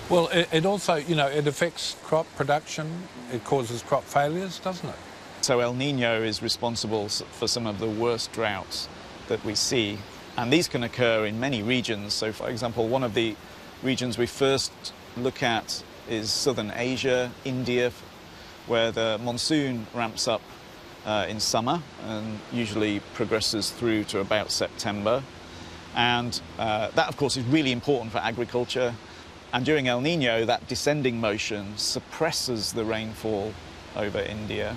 Well, it also, it affects crop production. It causes crop failures, doesn't it? So El Nino is responsible for some of the worst droughts that we see. And these can occur in many regions. So, for example, one of the regions we first look at is southern Asia, India, where the monsoon ramps up in summer and usually progresses through to about September. And that, of course, is really important for agriculture. And during El Nino, that descending motion suppresses the rainfall over India.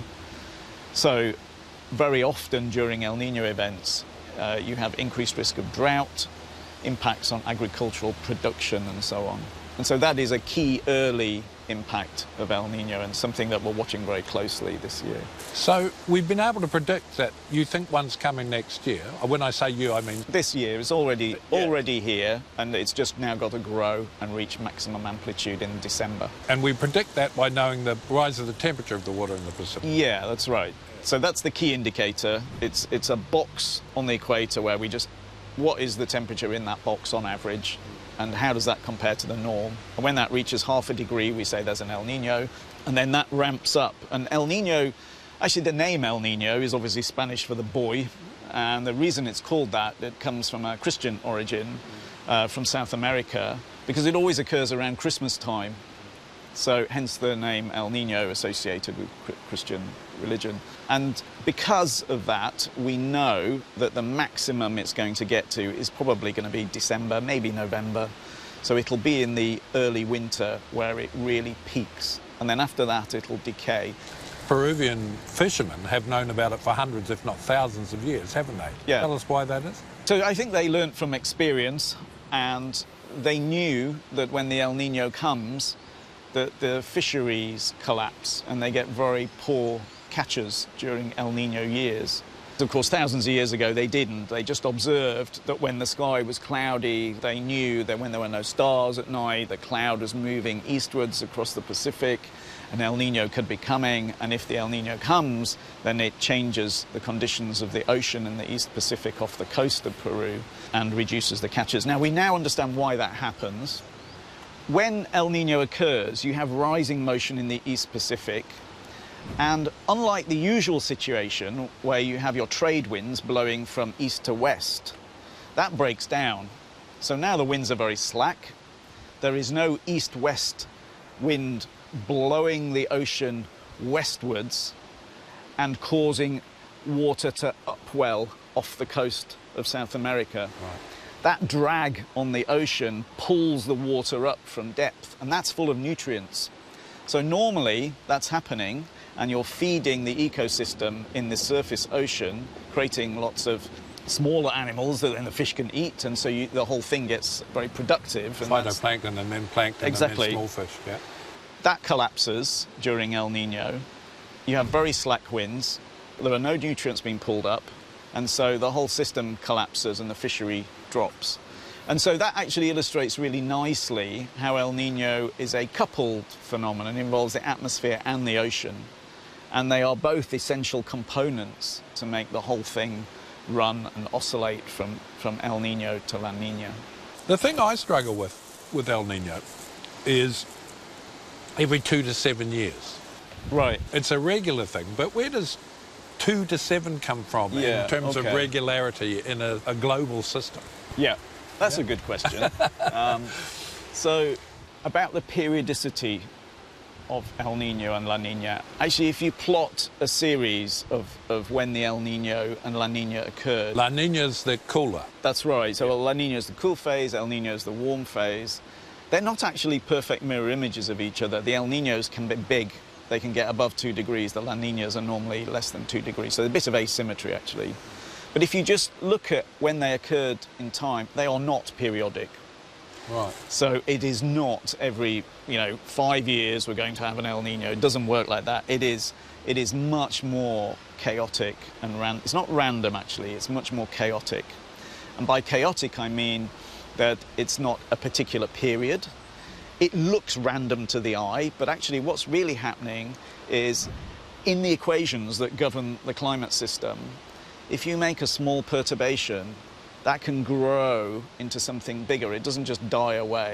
So very often during El Nino events, you have increased risk of drought, impacts on agricultural production and so on. And so that is a key early impact of El Nino and something that we're watching very closely this year. So we've been able to predict that you think one's coming next year. When I say you, I mean... This year is already here, and it's just now got to grow and reach maximum amplitude in December. And we predict that by knowing the rise of the temperature of the water in the Pacific. Yeah, that's right. So that's the key indicator. It's a box on the equator where we just... What is the temperature in that box on average? And how does that compare to the norm? And when that reaches half a degree, we say there's an El Nino, and then that ramps up. And El Nino, actually the name El Nino is obviously Spanish for the boy, and the reason it's called that, it comes from a Christian origin from South America, because it always occurs around Christmas time. So hence the name El Nino associated with Christian religion. And because of that, we know that the maximum it's going to get to is probably going to be December, maybe November. So it'll be in the early winter where it really peaks. And then after that, it'll decay. Peruvian fishermen have known about it for hundreds, if not thousands of years, haven't they? Yeah. Tell us why that is. So I think they learnt from experience, and they knew that when the El Nino comes, that the fisheries collapse and they get very poor catches during El Nino years. Of course, thousands of years ago, they didn't. They just observed that when the sky was cloudy, they knew that when there were no stars at night, the cloud was moving eastwards across the Pacific, and El Nino could be coming. And if the El Nino comes, then it changes the conditions of the ocean in the East Pacific off the coast of Peru and reduces the catches. Now, we now understand why that happens. When El Nino occurs, you have rising motion in the East Pacific, and unlike the usual situation where you have your trade winds blowing from east to west, that breaks down. So now the winds are very slack. There is no east-west wind blowing the ocean westwards and causing water to upwell off the coast of South America. Right. That drag on the ocean pulls the water up from depth, and that's full of nutrients. So normally that's happening, and you're feeding the ecosystem in the surface ocean, creating lots of smaller animals that then the fish can eat, and so the whole thing gets very productive. And phytoplankton and then plankton exactly. And then small fish. Yeah. That collapses during El Nino. You have very slack winds. There are no nutrients being pulled up, and so the whole system collapses and the fishery drops. And so that actually illustrates really nicely how El Nino is a coupled phenomenon. It involves the atmosphere and the ocean. And they are both essential components to make the whole thing run and oscillate from El Nino to La Nina. The thing I struggle with El Nino is every 2 to 7 years. Right. It's a regular thing, but where does 2 to 7 come from in terms of regularity in a global system? Yeah, that's a good question. So about the periodicity of El Nino and La Nina, actually, if you plot a series of when the El Nino and La Nina occurred... La Nina's the cooler. That's right. So La Nina is the cool phase, El Nino is the warm phase. They're not actually perfect mirror images of each other. The El Ninos can be big. They can get above 2 degrees. The La Ninas are normally less than 2 degrees. So there's a bit of asymmetry, actually. But if you just look at when they occurred in time, they are not periodic. Right. So it is not every, 5 years we're going to have an El Nino. It doesn't work like that. It is much more chaotic and it's not random, actually. It's much more chaotic. And by chaotic, I mean that it's not a particular period. It looks random to the eye, but actually what's really happening is in the equations that govern the climate system, if you make a small perturbation, that can grow into something bigger. It doesn't just die away.